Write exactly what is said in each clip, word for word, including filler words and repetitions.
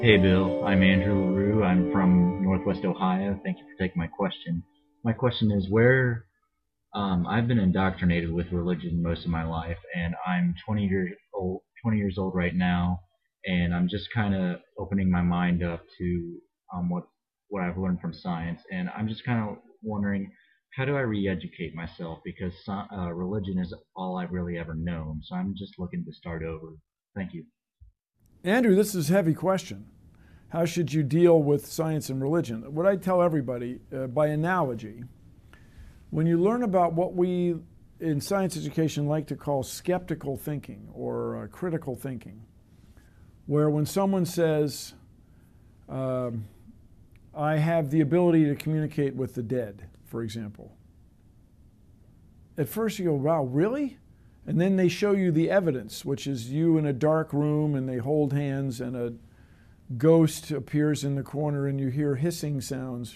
Hey Bill, I'm Andrew LaRue. I'm from Northwest Ohio. Thank you for taking my question. My question is where um, I've been indoctrinated with religion most of my life, and I'm twenty years old, twenty years old right now, and I'm just kind of opening my mind up to um, what what I've learned from science, and I'm just kind of wondering how do I re-educate myself because uh, religion is all I've really ever known, so I'm just looking to start over. Thank you. Andrew, this is a heavy question. How should you deal with science and religion? What I tell everybody, uh, by analogy, when you learn about what we in science education like to call skeptical thinking or uh, critical thinking, where when someone says, um, I have the ability to communicate with the dead, for example, at first you go, wow, really? And then they show you the evidence, which is you in a dark room and they hold hands and a ghost appears in the corner and you hear hissing sounds.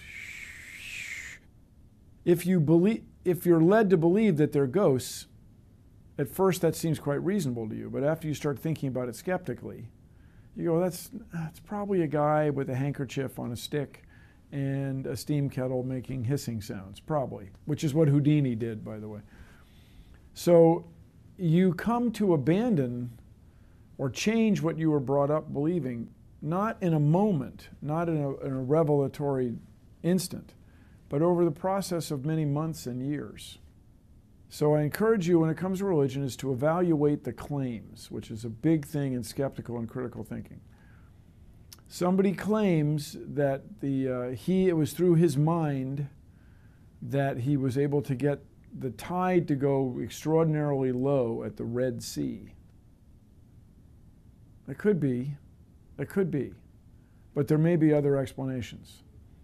If you believe, if you're led to believe that they're ghosts, at first that seems quite reasonable to you. But after you start thinking about it skeptically, you go, that's, that's probably a guy with a handkerchief on a stick and a steam kettle making hissing sounds, probably, which is what Houdini did, by the way. So you come to abandon or change what you were brought up believing, not in a moment, not in a, in a revelatory instant, but over the process of many months and years. So I encourage you, when it comes to religion, is to evaluate the claims, which is a big thing in skeptical and critical thinking. Somebody claims that the uh, he it was through his mind that he was able to get the tide to go extraordinarily low at the Red Sea. It could be, it could be, but there may be other explanations.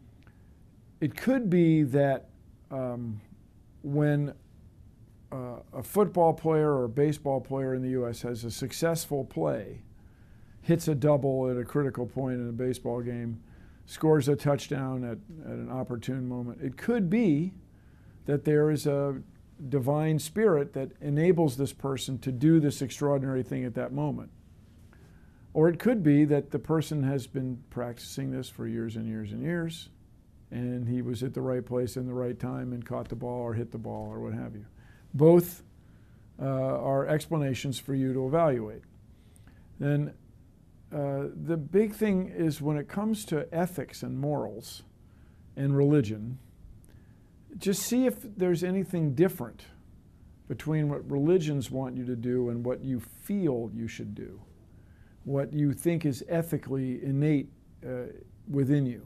It could be that um, when uh, a football player or a baseball player in the U S has a successful play, hits a double at a critical point in a baseball game, scores a touchdown at, at an opportune moment, it could be that there is a divine spirit that enables this person to do this extraordinary thing at that moment. Or it could be that the person has been practicing this for years and years and years, and he was at the right place in the right time and caught the ball or hit the ball or what have you. Both uh, are explanations for you to evaluate. Then uh, the big thing is when it comes to ethics and morals and religion, just see if there's anything different between what religions want you to do and what you feel you should do, what you think is ethically innate uh, within you.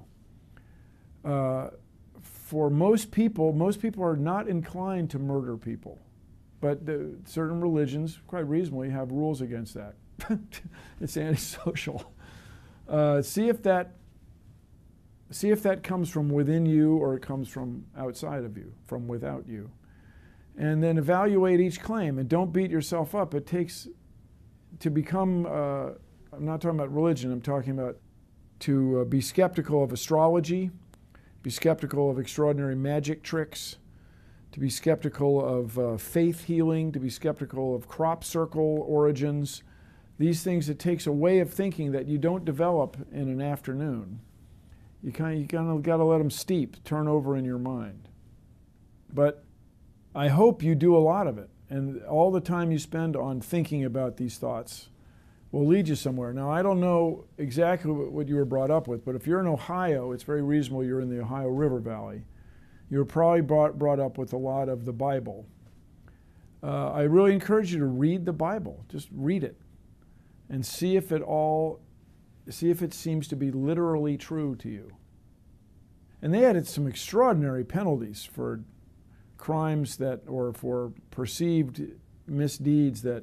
Uh, for most people, most people are not inclined to murder people, but the, certain religions, quite reasonably, have rules against that. It's antisocial. Uh, see if that See if that comes from within you or it comes from outside of you, from without you. And then evaluate each claim and don't beat yourself up. It takes, to become, uh, I'm not talking about religion, I'm talking about to uh, be skeptical of astrology, be skeptical of extraordinary magic tricks, to be skeptical of uh, faith healing, to be skeptical of crop circle origins. These things, it takes a way of thinking that you don't develop in an afternoon. You kind of, you kind of got to let them steep, turn over in your mind. But I hope you do a lot of it. And all the time you spend on thinking about these thoughts will lead you somewhere. Now, I don't know exactly what you were brought up with, but if you're in Ohio, it's very reasonable you're in the Ohio River Valley. You were probably brought, brought up with a lot of the Bible. Uh, I really encourage you to read the Bible. Just read it and see if it all See if it seems to be literally true to you. And they added some extraordinary penalties for crimes that, or for perceived misdeeds that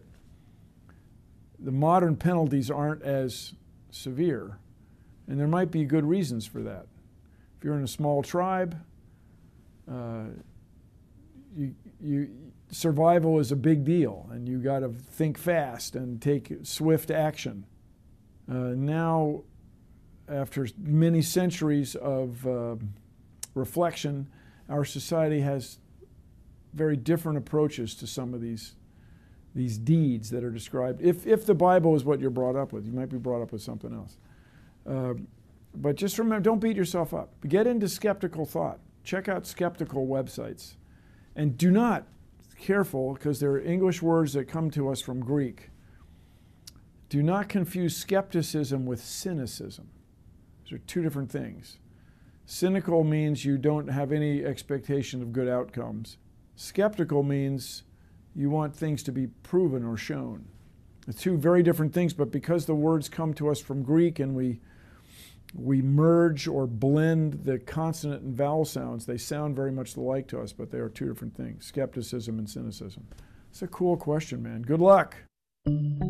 the modern penalties aren't as severe. And there might be good reasons for that. If you're in a small tribe, uh, you, you, survival is a big deal, and you got to think fast and take swift action. Uh, now, after many centuries of uh, reflection, our society has very different approaches to some of these, these deeds that are described. If, if the Bible is what you're brought up with, you might be brought up with something else. Uh, but just remember, don't beat yourself up. Get into skeptical thought. Check out skeptical websites. And do not, careful, because there are English words that come to us from Greek. Do not confuse skepticism with cynicism. Those are two different things. Cynical means you don't have any expectation of good outcomes. Skeptical means you want things to be proven or shown. It's two very different things, but because the words come to us from Greek and we we merge or blend the consonant and vowel sounds, they sound very much alike to us, but they are two different things, skepticism and cynicism. It's a cool question, man. Good luck.